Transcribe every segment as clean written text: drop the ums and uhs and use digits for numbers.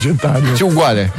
Argentario. Sì, uguale,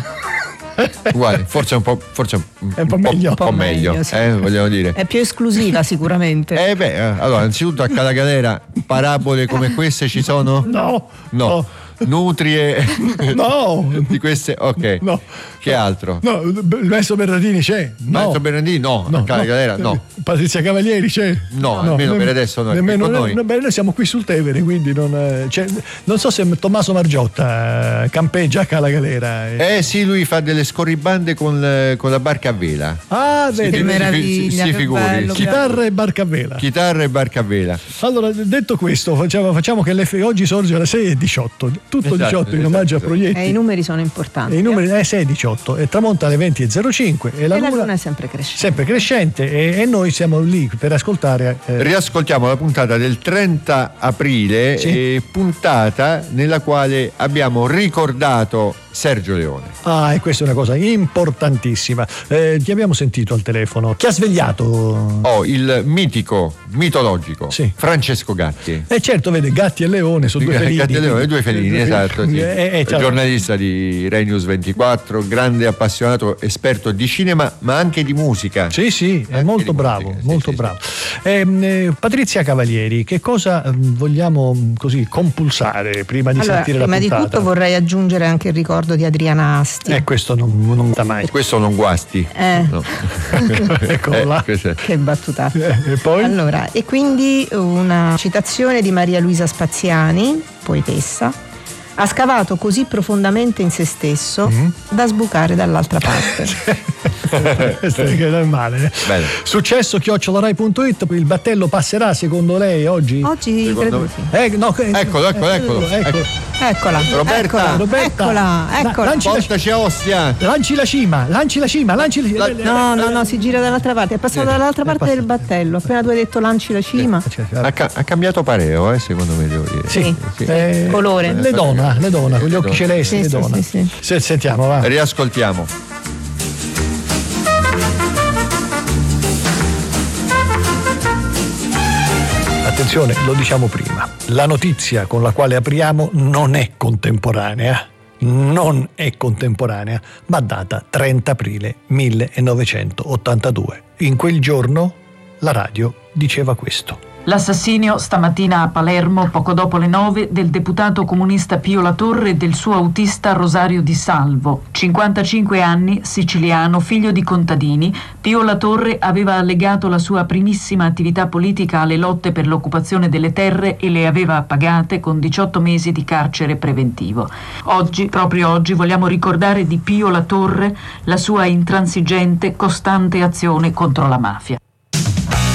forse un po' meglio. Un po' meglio, sì. vogliamo dire. È più esclusiva sicuramente. Allora, innanzitutto a Cala Galera parabole come queste ci sono? No. Nutrie? No. Di queste? Ok. No. Che altro? No, il maestro Bernardini c'è? No. Maestro Bernardini? No. A Cala Galera? No. Patrizia Cavalieri c'è? No, almeno per adesso no. Nemmeno noi. Noi siamo qui sul Tevere, quindi non so se Tommaso Margiotta campeggia a Cala Galera. Sì, lui fa delle scorribande con la barca a vela. Ah, vedi. Che meraviglia, si che figuri. bello. Chitarra e barca a vela. Chitarra e barca a vela. Allora, detto questo, facciamo che oggi sorge alle 6:18, tutto 18 in omaggio a Proietti. I numeri sono importanti. E i numeri 6:18 e tramonta alle 20:05 e la luna è sempre crescente. Sempre crescente e noi siamo lì per ascoltare. Riascoltiamo la puntata del 30 aprile, Sì. Puntata nella quale abbiamo ricordato Sergio Leone. E questa è una cosa importantissima. Chi abbiamo sentito al telefono? Chi ha svegliato? Il mitologico Sì. Francesco Gatti. Certo, vede, Gatti e Leone sono due felini. Gatti e Leone, due felini, esatto. Sì. Certo. Giornalista di Rai News 24, grande appassionato, esperto di cinema, ma anche di musica. Sì, è molto bravo, molto bravo. Patrizia Cavalieri, che cosa vogliamo così compulsare prima di sentire la puntata? Prima di tutto vorrei aggiungere anche il ricordo di Adriana Asti. Questo non sta mai. Questo non guasti. No. Eccolo là. Che battuta. E poi? Allora, e quindi una citazione di Maria Luisa Spaziani, poetessa. Ha scavato così profondamente in se stesso da sbucare dall'altra parte. Che non è male. Bene. Successo @rai.it. Il battello passerà secondo lei oggi? Oggi credo sì. Eccolo. Eccola. Roberta. Eccola. Portaci a Ostia. Lanci la cima. No, si gira dall'altra parte. È passato dall'altra parte del battello. Appena tu hai detto lanci la cima. Ha cambiato pareo, secondo me, devo dire. Sì. Colore. Le dona, con gli occhi celesti, sì. Sentiamo, va. Riascoltiamo. Attenzione, lo diciamo prima. La notizia con la quale apriamo non è contemporanea, ma data 30 aprile 1982. In quel giorno la radio diceva questo. L'assassinio stamattina a Palermo, poco dopo le 9, del deputato comunista Pio La Torre e del suo autista Rosario Di Salvo. 55 anni, siciliano, figlio di contadini, Pio La Torre aveva legato la sua primissima attività politica alle lotte per l'occupazione delle terre e le aveva pagate con 18 mesi di carcere preventivo. Oggi, proprio oggi, vogliamo ricordare di Pio La Torre la sua intransigente, costante azione contro la mafia.